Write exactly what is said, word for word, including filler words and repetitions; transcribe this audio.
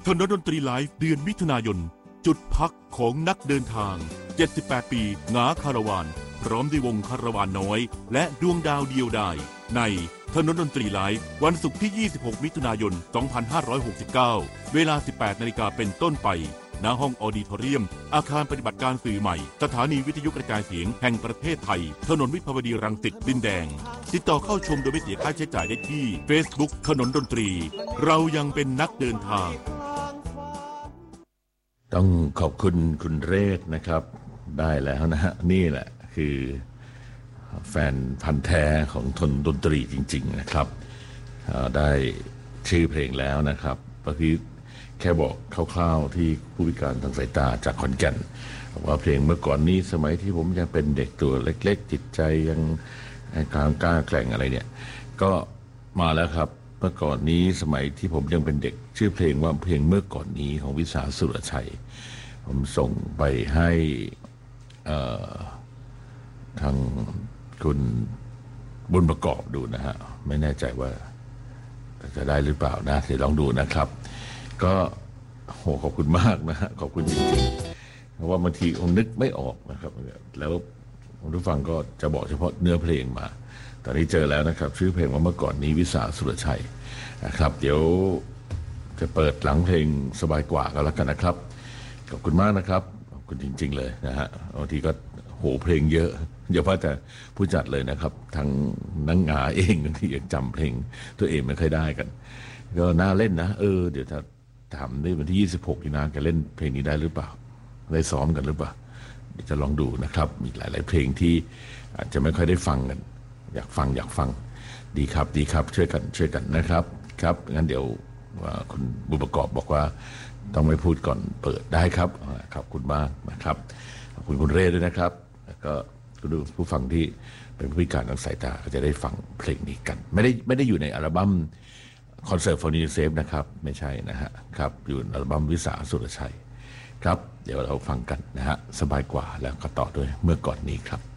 ถนนดนตรีไลฟ์เดือนมิถุนายนจุดพักของนักเดินทางเจ็ดสิบแปดปีหงาคาราวานพร้อมด้วยวงคาราวานน้อยและดวงดาวเดียวดายในถนนดนตรีไลฟ์วันศุกร์ที่ยี่สิบหกมิถุนายนสองพันห้าร้อยหกสิบเก้าเวลา สิบแปดนาฬิกาเป็นต้นไปณห้องออดิทอเรียมอาคารปฏิบัติการสื่อใหม่สถานีวิทยุกระจายเสียงแห่งประเทศไทยถนนวิภาวดีรังสิตดินแดงติดต่อเข้าชมโดยไม่เสียค่าใช้จ่ายได้ที่ Facebook ถนนดนตรีเรายังเป็นนักเดินทางต้องขอบคุณคุณเรศนะครับได้แล้วนะฮะนี่แหละคือแฟนพันธ์แท้ของทนดนตรีจริงๆนะครับได้ชื่อเพลงแล้วนะครับเมื่อกี้แค่บอกคร่าวๆที่ผู้พิการทางสายตาจากขอนแก่นว่าเพลงเมื่อก่อนนี้สมัยที่ผมยังเป็นเด็กตัวเล็กๆจิตใจยังกลางกล้าแกร่งอะไรเนี่ยก็มาแล้วครับเมื่อก่อนนี้สมัยที่ผมยังเป็นเด็กชื่อเพลงว่าเพลงเมื่อก่อนนี้ของวิสาสุรชัยผมส่งไปให้ทางคุณบุญประกอบดูนะฮะไม่แน่ใจว่าจะได้หรือเปล่านะเดี๋ยวลองดูนะครับก็โหขอบคุณมากนะฮะขอบคุณจริงๆเพราะว่าบางทีผมนึกไม่ออกนะครับแล้วผมทุกฟังก็จะบอกเฉพาะเนื้อเพลงมาตอนนี้เจอแล้วนะครับชื่อเพลงว่าเมื่อก่อนนี้วิสาสุรชัยนะครับเดี๋ยวจะเปิดหลังเพลงสบายกว่าก็แล้วกันนะครับขอบคุณมากนะครับขอบคุณจริงๆเลยนะฮะบางทีก็โหเพลงเยอะอย่าว่าแต่ผู้จัดเลยนะครับทั้งนักงาเองที่ยังจำเพลงตัวเองไม่ค่อยได้กันก็น่าเล่นนะเออเดี๋ยวถ้าถามในวันที่ยี่สิบหกนี่นะจะเล่นเพลงนี้ได้หรือเปล่าได้ซ้อมกันหรือเปล่าเดี๋ยวจะลองดูนะครับมีหลายๆเพลงที่อาจจะไม่ค่อยได้ฟังกันอยากฟังอยากฟังดีครับดีครับช่วยกันช่วยกันนะครับครับงั้นเดี๋ยวคุณบุญประกอบบอกว่าต้องไม่พูดก่อนเปิดได้ครับขอบคุณมากนะครับขอบคุณคุณเรศด้วยนะครับแล้วก็คุณผู้ฟังที่เป็นผู้พิการทางสายตาก็จะได้ฟังเพลงนี้กันไม่ได้ไม่ได้อยู่ในอัลบั้มคอนเสิร์ตฟอร์นิเซฟนะครับไม่ใช่นะฮะครับอยู่อัลบั้มวิสาสุรชัยครับเดี๋ยวเราฟังกันนะฮะสบายกว่าแล้วก็ต่อด้วยเมื่อก่อนนี้ครับ